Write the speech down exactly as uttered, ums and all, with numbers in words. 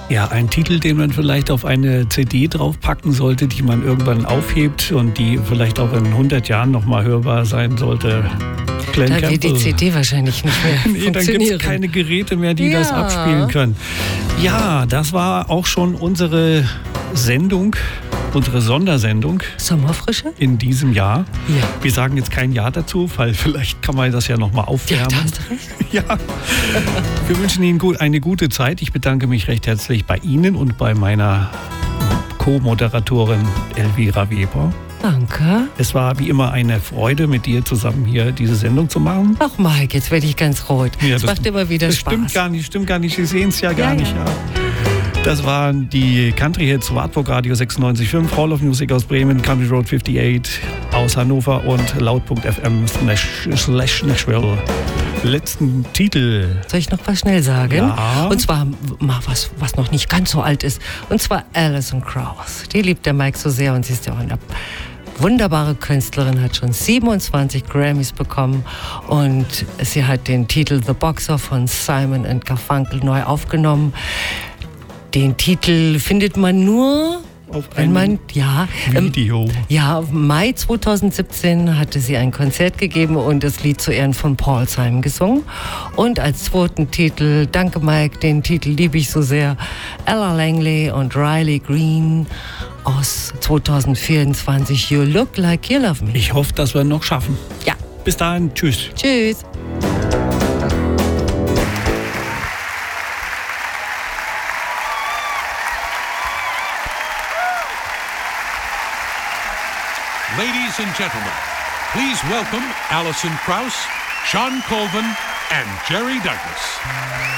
Ja, ein Titel, den man vielleicht auf eine C D draufpacken sollte, die man irgendwann aufhebt und die vielleicht auch in hundert Jahren nochmal hörbar sein sollte. Glenn Da Campbell. wird die C D wahrscheinlich nicht mehr Nee, dann gibt funktionieren. es keine Geräte mehr, die Ja. das abspielen können. Ja, das war auch schon unsere Sendung, unsere Sondersendung Sommerfrische? in diesem Jahr. Ja. Wir sagen jetzt kein Ja dazu, weil vielleicht kann man das ja nochmal Ja, aufwärmen. da hast du recht. Ja, wir wünschen Ihnen gut, eine gute Zeit. Ich bedanke mich recht herzlich bei Ihnen und bei meiner Co-Moderatorin Elvira Weber. Danke. Es war wie immer eine Freude, mit dir zusammen hier diese Sendung zu machen. Ach Mike, jetzt werde ich ganz rot. Ja, das, macht immer wieder das Spaß. stimmt gar nicht, stimmt gar nicht. Sie sehen es ja gar Ja, nicht. ja. Ja. Das waren die Country-Hits Wartburg Radio sechsundneunzig Komma fünf, Hall of Music aus Bremen, Country Road fünfundachtzig aus Hannover und laut.fm slash Nashville. Letzten Titel. Soll ich noch was schnell sagen? Ja. Und zwar mal was, was noch nicht ganz so alt ist. Und zwar Alison Krauss. Die liebt der Mike so sehr und sie ist ja auch eine wunderbare Künstlerin, hat schon siebenundzwanzig Grammys bekommen und sie hat den Titel The Boxer von Simon and Garfunkel neu aufgenommen. Den Titel findet man nur, Auf wenn man, einem ja, ähm, Video. ja, im Mai zweitausendsiebzehn hatte sie ein Konzert gegeben und das Lied zu Ehren von Paul Simon gesungen. Und als zweiten Titel, danke Mike, den Titel liebe ich so sehr, Ella Langley und Riley Green aus zweitausendvierundzwanzig, You Look Like You Love Me. Ich hoffe, dass wir noch schaffen. Ja, Bis dahin, tschüss. tschüss. Ladies and gentlemen, please welcome Alison Krauss, Sean Colvin, and Jerry Douglas.